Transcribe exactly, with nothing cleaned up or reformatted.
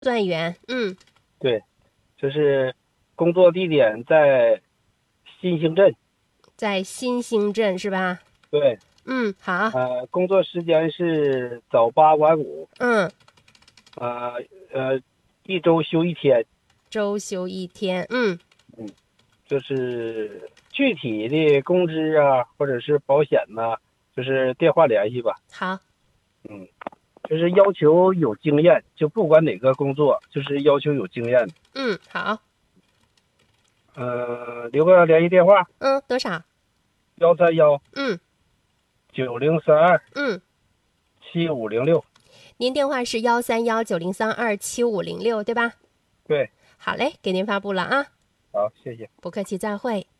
算远，嗯， 对，就是工作地点在新兴镇。 在新兴镇是吧？ 对， 嗯，好， 呃，工作时间是早八晚五， 嗯， 呃呃，一周休一天。 周休一天，嗯， 嗯，就是具体的工资啊，或者是保险呐、就是电话联系吧。 好， 嗯，就是要求有经验，就不管哪个工作，就是要求有经验的。 嗯，好， 呃，留个联系电话： 嗯，多少？ 幺三幺嗯九零三二嗯， 七五零六。 您电话是幺三幺九零三二七五零六，对吧？ 对， 好嘞，给您发布了啊， 好，谢谢。 不客气，再会。